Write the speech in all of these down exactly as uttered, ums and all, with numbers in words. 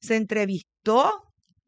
se entrevistó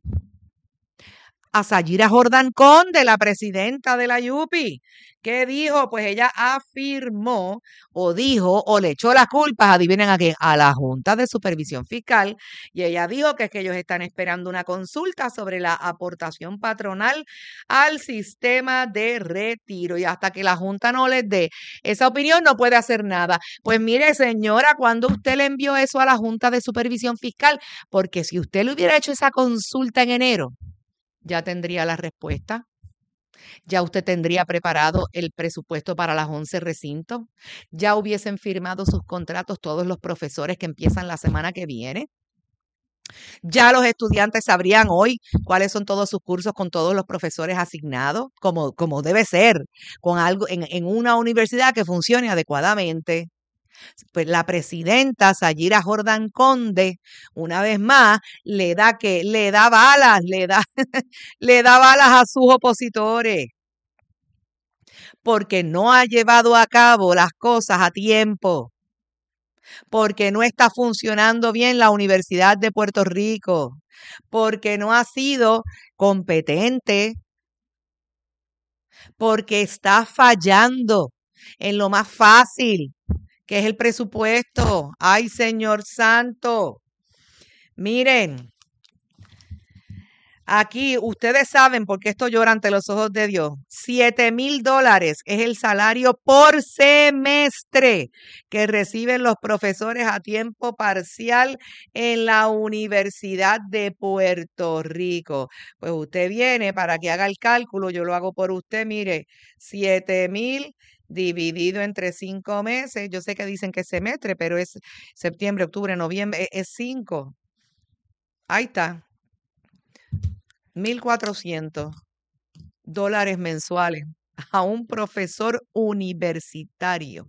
a Sayira Jordan Conde, la presidenta de la U P I. ¿Qué dijo? Pues ella afirmó o dijo o le echó las culpas, adivinen a quién, a la Junta de Supervisión Fiscal. Y ella dijo que es que ellos están esperando una consulta sobre la aportación patronal al sistema de retiro. Y hasta que la Junta no les dé esa opinión, no puede hacer nada. Pues mire, señora, ¿cuándo usted le envió eso a la Junta de Supervisión Fiscal? Porque si usted le hubiera hecho esa consulta en enero, ya tendría la respuesta. Ya usted tendría preparado el presupuesto para las once recintos. Ya hubiesen firmado sus contratos todos los profesores que empiezan la semana que viene. Ya los estudiantes sabrían hoy cuáles son todos sus cursos con todos los profesores asignados, como, como debe ser, con algo en, en una universidad que funcione adecuadamente. Pues la presidenta Sayira Jordan Conde, una vez más, le da que le da balas, le da, le da balas a sus opositores, porque no ha llevado a cabo las cosas a tiempo, porque no está funcionando bien la Universidad de Puerto Rico, porque no ha sido competente, porque está fallando en lo más fácil, que es el presupuesto. ¡Ay, Señor Santo! Miren, aquí ustedes saben, porque esto llora ante los ojos de Dios, siete mil dólares es el salario por semestre que reciben los profesores a tiempo parcial en la Universidad de Puerto Rico. Pues usted viene para que haga el cálculo, yo lo hago por usted, mire, siete mil dividido entre cinco meses, yo sé que dicen que es semestre, pero es septiembre, octubre, noviembre, es cinco. Ahí está. mil cuatrocientos dólares mensuales a un profesor universitario.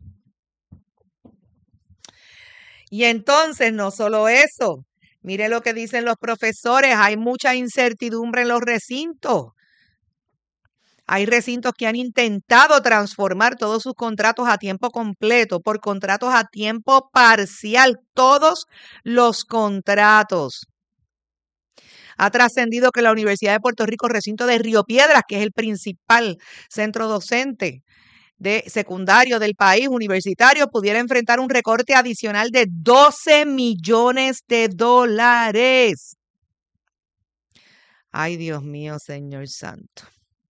Y entonces, no solo eso, mire lo que dicen los profesores, hay mucha incertidumbre en los recintos. Hay recintos que han intentado transformar todos sus contratos a tiempo completo por contratos a tiempo parcial, todos los contratos. Ha trascendido que la Universidad de Puerto Rico, recinto de Río Piedras, que es el principal centro docente de secundario del país universitario, pudiera enfrentar un recorte adicional de doce millones de dólares. Ay, Dios mío, Señor Santo.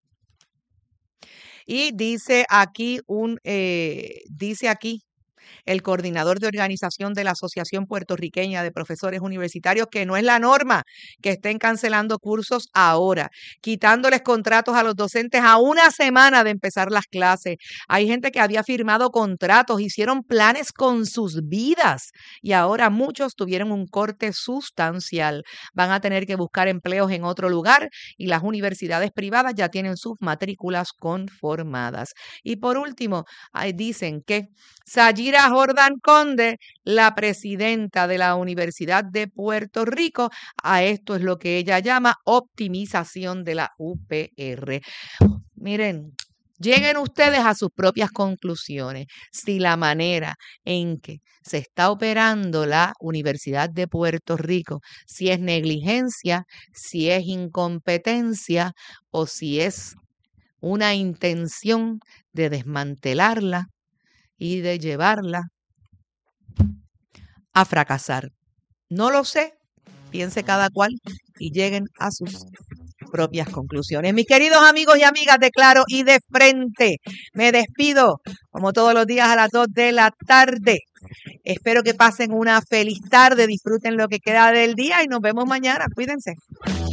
Y dice aquí un, eh, dice aquí el coordinador de organización de la Asociación Puertorriqueña de Profesores Universitarios, que no es la norma que estén cancelando cursos ahora, quitándoles contratos a los docentes a una semana de empezar las clases. Hay gente que había firmado contratos, hicieron planes con sus vidas y ahora muchos tuvieron un corte sustancial. Van a tener que buscar empleos en otro lugar y las universidades privadas ya tienen sus matrículas conformadas. Y por último, dicen que Sayira Jordan Conde, la presidenta de la Universidad de Puerto Rico, a esto es lo que ella llama optimización de la U P R. Miren, lleguen ustedes a sus propias conclusiones si la manera en que se está operando la Universidad de Puerto Rico, si es negligencia, si es incompetencia o si es una intención de desmantelarla y de llevarla a fracasar. No lo sé, piense cada cual y lleguen a sus propias conclusiones. Mis queridos amigos y amigas de Claro y de Frente, me despido como todos los días a las dos de la tarde. Espero que pasen una feliz tarde, disfruten lo que queda del día y nos vemos mañana. Cuídense.